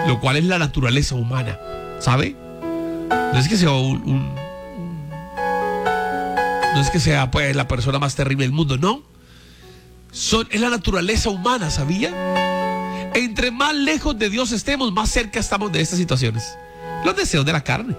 lo cual es la naturaleza humana, ¿sabe? No es que sea no es que sea pues la persona más terrible del mundo, no. Es la naturaleza humana, ¿sabía? Entre más lejos de Dios estemos, más cerca estamos de estas situaciones. Los deseos de la carne.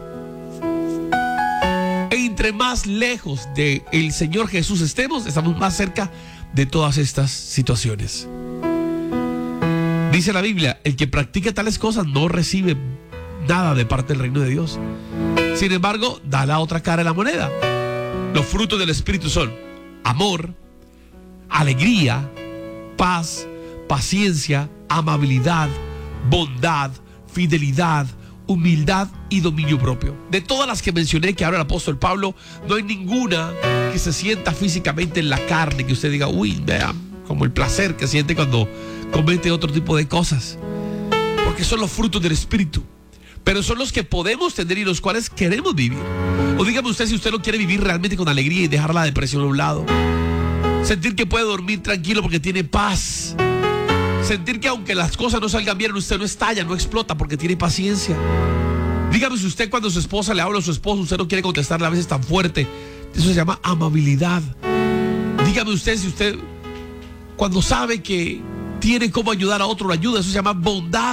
Entre más lejos del Señor Jesús estemos, estamos más cerca de todas estas situaciones. Dice la Biblia, el que practica tales cosas no recibe nada de parte del reino de Dios. Sin embargo, da la otra cara de la moneda. Los frutos del Espíritu son amor, alegría, paz, paciencia, amabilidad, bondad, fidelidad, humildad y dominio propio. De todas las que mencioné que habla el apóstol Pablo, no hay ninguna que se sienta físicamente en la carne, que usted diga, uy, vean, como el placer que siente cuando comete otro tipo de cosas. Porque son los frutos del Espíritu. Pero son los que podemos tener y los cuales queremos vivir. O dígame usted si usted no quiere vivir realmente con alegría y dejar la depresión a un lado. Sentir que puede dormir tranquilo porque tiene paz. Sentir que aunque las cosas no salgan bien, usted no estalla, no explota porque tiene paciencia. Dígame si usted cuando su esposa le habla a su esposo, usted no quiere contestarle a veces tan fuerte. Eso se llama amabilidad. Dígame usted si usted cuando sabe que tiene cómo ayudar a otro, lo ayuda. Eso se llama bondad.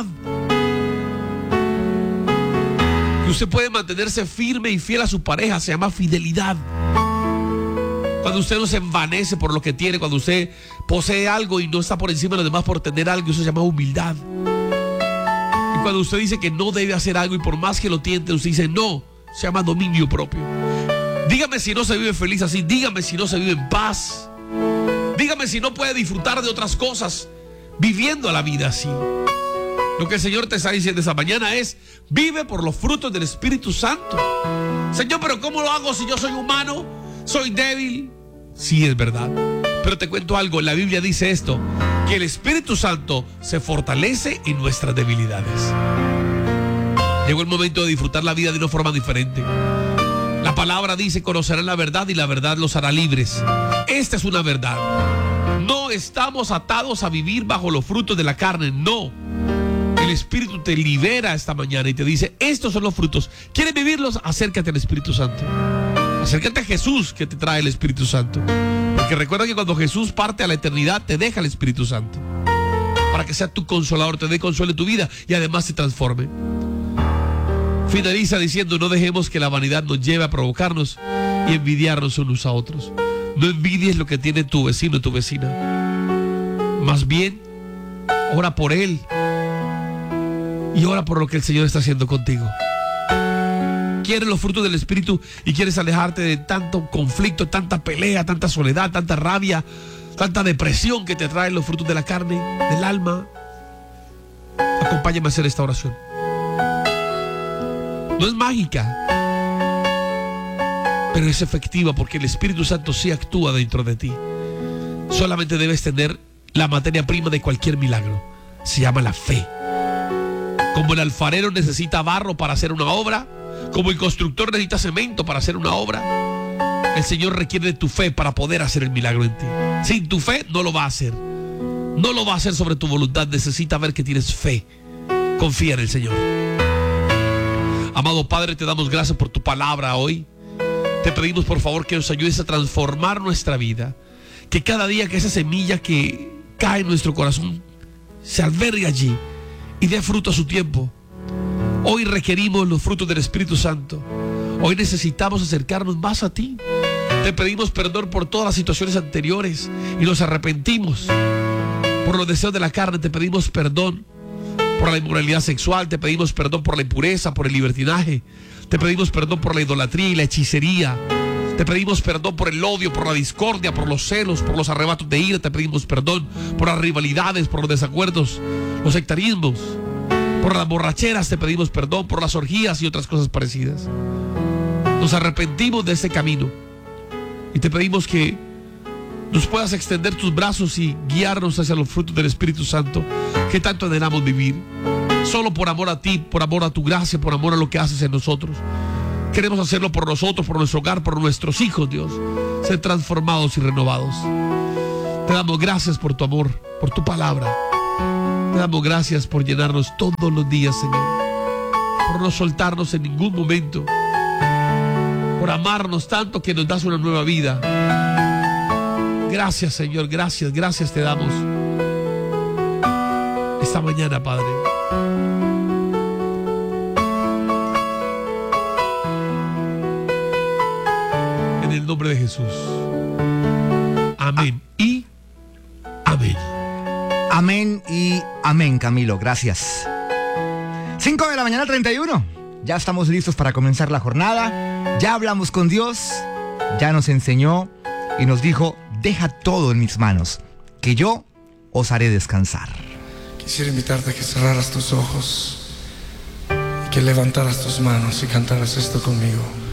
Que usted puede mantenerse firme y fiel a su pareja, se llama fidelidad. Cuando usted no se envanece por lo que tiene, cuando usted posee algo y no está por encima de los demás por tener algo, eso se llama humildad. Y cuando usted dice que no debe hacer algo y por más que lo tiente, usted dice no, se llama dominio propio. Dígame si no se vive feliz así, dígame si no se vive en paz. Dígame si no puede disfrutar de otras cosas viviendo la vida así. Lo que el Señor te está diciendo esta mañana es: vive por los frutos del Espíritu Santo. Señor, pero ¿cómo lo hago si yo soy humano? Soy débil. Sí, es verdad. Pero te cuento algo, la Biblia dice esto, que el Espíritu Santo se fortalece en nuestras debilidades. Llegó el momento de disfrutar la vida de una forma diferente. La palabra dice, conocerán la verdad y la verdad los hará libres. Esta es una verdad. No estamos atados a vivir bajo los frutos de la carne, no. El Espíritu te libera esta mañana y te dice, estos son los frutos. ¿Quieres vivirlos? Acércate al Espíritu Santo. Acércate a Jesús que te trae el Espíritu Santo. Porque recuerda que cuando Jesús parte a la eternidad, te deja el Espíritu Santo. Para que sea tu consolador, te dé consuelo en tu vida y además te transforme. Finaliza diciendo, no dejemos que la vanidad nos lleve a provocarnos y envidiarnos unos a otros. No envidies lo que tiene tu vecino o tu vecina. Más bien, ora por él. Y ora por lo que el Señor está haciendo contigo. Quieres los frutos del Espíritu y quieres alejarte de tanto conflicto, tanta pelea, tanta soledad, tanta rabia, tanta depresión que te traen los frutos de la carne, del alma. Acompáñame a hacer esta oración. No es mágica, pero es efectiva porque el Espíritu Santo sí actúa dentro de ti. Solamente debes tener la materia prima de cualquier milagro. Se llama la fe. Como el alfarero necesita barro para hacer una obra, como el constructor necesita cemento para hacer una obra, el Señor requiere de tu fe para poder hacer el milagro en ti. Sin tu fe no lo va a hacer. No lo va a hacer sobre tu voluntad. Necesita ver que tienes fe. Confía en el Señor. Amado Padre, te damos gracias por tu palabra hoy. Te pedimos por favor que nos ayudes a transformar nuestra vida. Que cada día que esa semilla que cae en nuestro corazón se albergue allí y dé fruto a su tiempo. Hoy requerimos los frutos del Espíritu Santo. Hoy necesitamos acercarnos más a ti. Te pedimos perdón por todas las situaciones anteriores y nos arrepentimos por los deseos de la carne. Te pedimos perdón por la inmoralidad sexual. Te pedimos perdón por la impureza, por el libertinaje. Te pedimos perdón por la idolatría y la hechicería. Te pedimos perdón por el odio, por la discordia, por los celos, por los arrebatos de ira. Te pedimos perdón por las rivalidades, por los desacuerdos, los sectarismos, por las borracheras. Te pedimos perdón por las orgías y otras cosas parecidas. Nos arrepentimos de ese camino y te pedimos que nos puedas extender tus brazos y guiarnos hacia los frutos del Espíritu Santo que tanto anhelamos vivir. Solo por amor a ti, por amor a tu gracia, por amor a lo que haces en nosotros. Queremos hacerlo por nosotros, por nuestro hogar, por nuestros hijos, Dios. Ser transformados y renovados. Te damos gracias por tu amor, por tu palabra. Te damos gracias por llenarnos todos los días, Señor. Por no soltarnos en ningún momento. Por amarnos tanto que nos das una nueva vida. Gracias, Señor, gracias te damos esta mañana, Padre. En el nombre de Jesús. Amén y amén. Amén y amén, Camilo, gracias. 5 de la mañana 31. Ya estamos listos para comenzar la jornada. Ya hablamos con Dios. Ya nos enseñó y nos dijo: deja todo en mis manos, que yo os haré descansar. Quisiera invitarte a que cerraras tus ojos y que levantaras tus manos y cantaras esto conmigo.